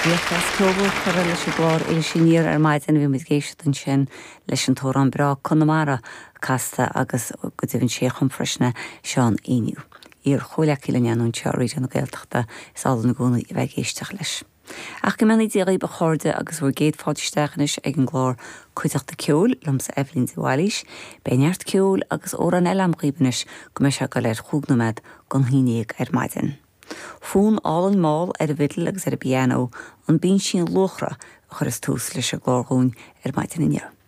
Bíochas cóbal chuir leis glár ile síníor ar maidid an bhí mit géisiú an sin leis an tór an bra Connemara casta agus go dtíhann sé chumfrisna seán iniu. Ír chola cileanún teoríid an Gaeltachta is all na gúna I bheith géisteach leis. Ach go mena díagaí ba chóirde agus bhfuair géad fáidisteachais ag an glár cuideachta ceol lums Evelyn Diwalis, beneart ceol agus ór an elam ribanis go me se go leir chúgnamad gon híníag ar maidin. Fún all an máil ar a bhidal agus ar a piano an bín sin lochra a chur is tús leis a glárgún ar maidin inniu.